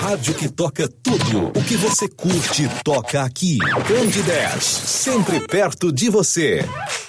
rádio que toca tudo. O que você curte toca aqui. Candidez, sempre perto de você.